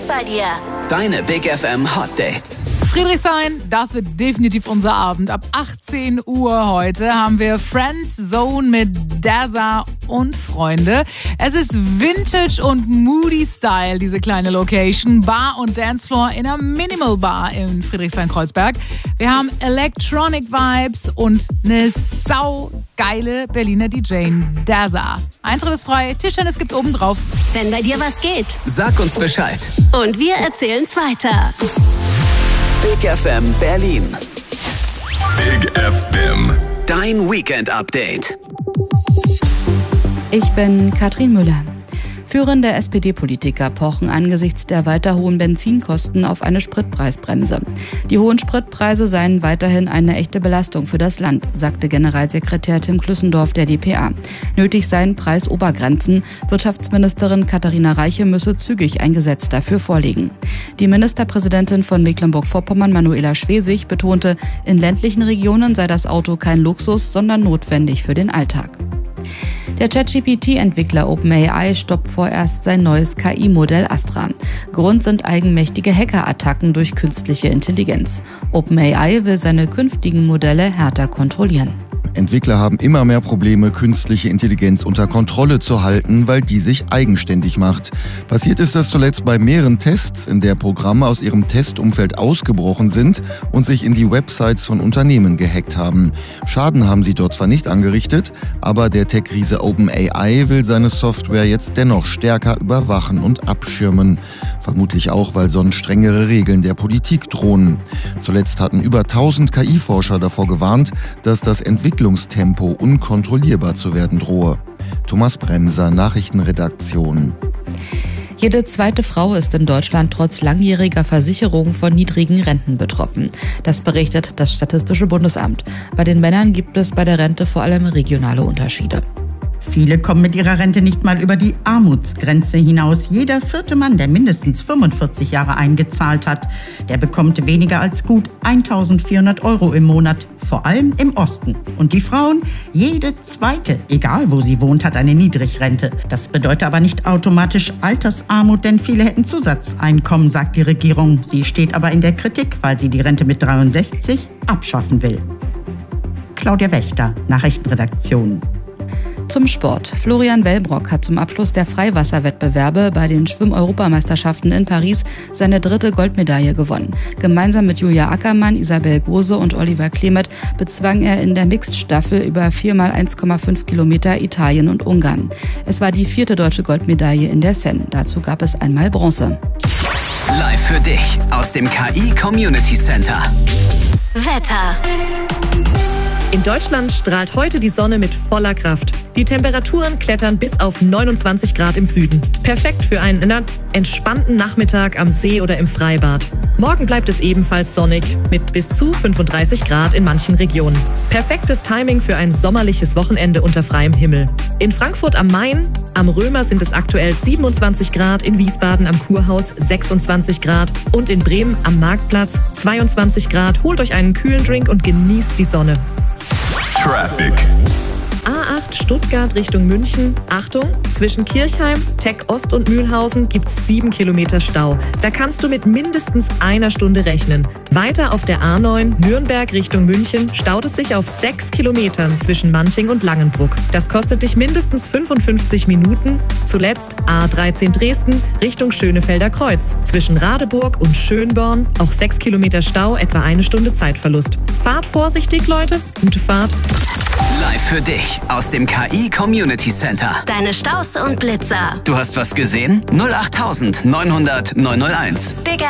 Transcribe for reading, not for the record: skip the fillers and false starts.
geht bei dir? Deine Big FM Hot Dates. Friedrichshain, das wird definitiv unser Abend. Ab 18 Uhr heute haben wir Friends Zone mit Dazza und Freunde. Es ist Vintage und Moody Style, diese kleine Location. Bar und Dancefloor in einer Minimal Bar in Friedrichshain-Kreuzberg. Wir haben Electronic Vibes und eine saugeile Berliner DJ, Dazza. Eintritt ist frei, Tischtennis gibt's oben drauf. Wenn bei dir was geht. Sag uns Bescheid. Und wir erzählen's weiter. Big FM Berlin. Big FM. Dein Weekend Update. Ich bin Katrin Müller. Führende SPD-Politiker pochen angesichts der weiter hohen Benzinkosten auf eine Spritpreisbremse. Die hohen Spritpreise seien weiterhin eine echte Belastung für das Land, sagte Generalsekretär Tim Klüssendorf der dpa. Nötig seien Preisobergrenzen. Wirtschaftsministerin Katharina Reiche müsse zügig ein Gesetz dafür vorlegen. Die Ministerpräsidentin von Mecklenburg-Vorpommern, Manuela Schwesig, betonte, in ländlichen Regionen sei das Auto kein Luxus, sondern notwendig für den Alltag. Der ChatGPT-Entwickler OpenAI stoppt vorerst sein neues KI-Modell Astra. Grund sind eigenmächtige Hackerattacken durch künstliche Intelligenz. OpenAI will seine künftigen Modelle härter kontrollieren. Entwickler haben immer mehr Probleme, künstliche Intelligenz unter Kontrolle zu halten, weil die sich eigenständig macht. Passiert ist das zuletzt bei mehreren Tests, in der Programme aus ihrem Testumfeld ausgebrochen sind und sich in die Websites von Unternehmen gehackt haben. Schaden haben sie dort zwar nicht angerichtet, aber der Tech-Riese OpenAI will seine Software jetzt dennoch stärker überwachen und abschirmen. Vermutlich auch, weil sonst strengere Regeln der Politik drohen. Zuletzt hatten über 1000 KI-Forscher davor gewarnt, dass das Entwicklungstempo unkontrollierbar zu werden drohe. Thomas Bremser, Nachrichtenredaktion. Jede zweite Frau ist in Deutschland trotz langjähriger Versicherung von niedrigen Renten betroffen. Das berichtet das Statistische Bundesamt. Bei den Männern gibt es bei der Rente vor allem regionale Unterschiede. Viele kommen mit ihrer Rente nicht mal über die Armutsgrenze hinaus. Jeder vierte Mann, der mindestens 45 Jahre eingezahlt hat, der bekommt weniger als gut 1.400 € im Monat, vor allem im Osten. Und die Frauen, jede zweite, egal wo sie wohnt, hat eine Niedrigrente. Das bedeutet aber nicht automatisch Altersarmut, denn viele hätten Zusatzeinkommen, sagt die Regierung. Sie steht aber in der Kritik, weil sie die Rente mit 63 abschaffen will. Claudia Wächter, Nachrichtenredaktion. Zum Sport. Florian Wellbrock hat zum Abschluss der Freiwasserwettbewerbe bei den Schwimm-Europameisterschaften in Paris seine 3. Goldmedaille gewonnen. Gemeinsam mit Julia Ackermann, Isabel Gose und Oliver Klemet bezwang er in der Mixed-Staffel über 4x1,5 Kilometer Italien und Ungarn. Es war die 4. deutsche Goldmedaille in der Seine. Dazu gab es einmal Bronze. Live für dich aus dem KI Community Center. Wetter. In Deutschland strahlt heute die Sonne mit voller Kraft. Die Temperaturen klettern bis auf 29 Grad im Süden. Perfekt für einen entspannten Nachmittag am See oder im Freibad. Morgen bleibt es ebenfalls sonnig mit bis zu 35 Grad in manchen Regionen. Perfektes Timing für ein sommerliches Wochenende unter freiem Himmel. In Frankfurt am Main, am Römer sind es aktuell 27 Grad, in Wiesbaden am Kurhaus 26 Grad und in Bremen am Marktplatz 22 Grad. Holt euch einen kühlen Drink und genießt die Sonne. Traffic. A8 Stuttgart Richtung München. Achtung, zwischen Kirchheim, Tech Ost und Mühlhausen gibt's 7 Kilometer Stau. Da kannst du mit mindestens einer Stunde rechnen. Weiter auf der A9 Nürnberg Richtung München staut es sich auf 6 Kilometern zwischen Manching und Langenbruck. Das kostet dich mindestens 55 Minuten. Zuletzt A13 Dresden Richtung Schönefelder Kreuz. Zwischen Radeburg und Schönborn auch 6 Kilometer Stau, etwa eine Stunde Zeitverlust. Fahrt vorsichtig, Leute. Gute Fahrt. Live für dich aus dem KI Community Center. Deine Staus und Blitzer. Du hast was gesehen? 08900 901. Big